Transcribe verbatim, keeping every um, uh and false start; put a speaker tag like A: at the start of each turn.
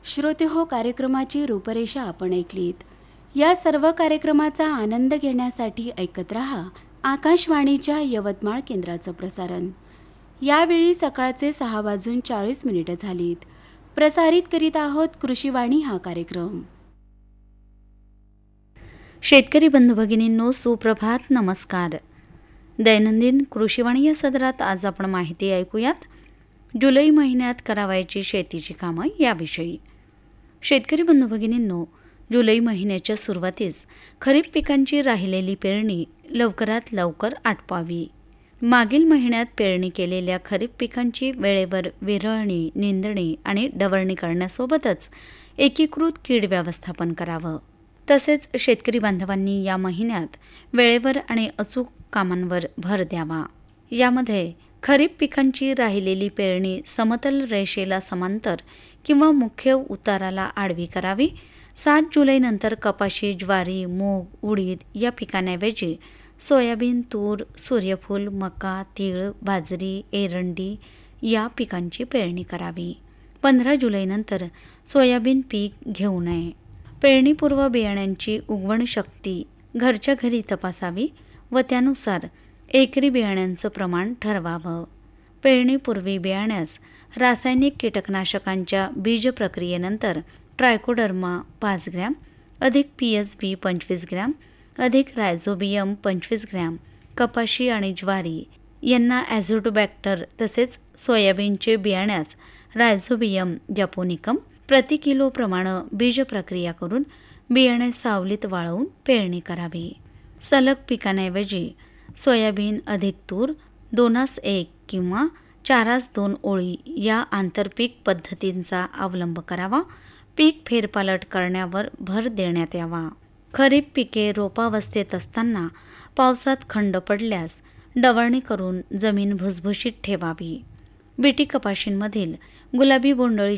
A: श्रोते हो, कार्यक्रमाची रूपरेषा आपण ऐकलीत. या सर्व कार्यक्रमाचा आनंद घेण्यासाठी ऐकत रहा आकाशवाणीच्या यवतमाळ केंद्राचं प्रसारण. यावेळी सकाळचे सहा वाजून चाळीस मिनिटं झालीत. प्रसारित करीत आहोत कृषीवाणी हा कार्यक्रम.
B: शेतकरी बंधू भगिनींनो, सुप्रभात, नमस्कार. दैनंदिन कृषीवाणी या सदरात आज आपण माहिती ऐकूयात जुलै महिन्यात करावायची शेतीची कामं याविषयी. शेतकरी बंधू भगिनींनो, जुलै महिन्याच्या सुरुवातीस खरीप पिकांची राहिलेली पेरणी लवकरात लवकर आटपावी. मागील महिन्यात पेरणी केलेल्या खरीप पिकांची वेळेवर विरळणी, निंदणी आणि डवरणी करण्यासोबतच एकीकृत कीड व्यवस्थापन करावं. तसेच शेतकरी बांधवांनी या महिन्यात वेळेवर आणि अचूक कामांवर भर द्यावा. यामध्ये खरीप पिकांची राहिलेली पेरणी समतल रेषेला समांतर किंवा मुख्य उताराला आडवी करावी. सात जुलैनंतर कपाशी, ज्वारी, मूग, उडीद या पिकांऐवजी सोयाबीन, तूर, सूर्यफूल, मका, तीळ, बाजरी, एरंडी या पिकांची पेरणी करावी. पंधरा जुलैनंतर सोयाबीन पीक घेऊ नये. पेरणीपूर्व बियाण्यांची उगवण शक्ती घरच्या घरी तपासावी व त्यानुसार एकरी बियाण्यांचं प्रमाण ठरवावं. पेरणीपूर्वी बियाण्यास रासायनिक कीटकनाशकांच्या बीज प्रक्रियेनंतर ट्रायकोडर्मा पाच ग्रॅम अधिक पी एस बी पंचवीस ग्रॅम अधिक रायझोबियम पंचवीस ग्रॅम, कपाशी आणि ज्वारी यांना ॲझोटोबॅक्टर तसेच सोयाबीनचे बियाण्यास रायझोबियम जॅपोनिकम प्रति किलो प्रमाणे बीज प्रक्रिया करून बियाणे सावलीत वाळवून पेरणी करावी. सलग पिकांऐवजी सोयाबीन अधिक तूर दोनास एक किंवा चारास दोन ओळी या आंतरपीक पद्धतींचा अवलंब करावा. पीक फेरपालट करण्यावर भर देण्यात यावा. खरीप पिके रोपावस्थेत असताना पावसात खंड पडल्यास डवळणी करून जमीन भुसभुशीत ठेवावी. बीटी कपाशींमधील गुलाबी बोंडळी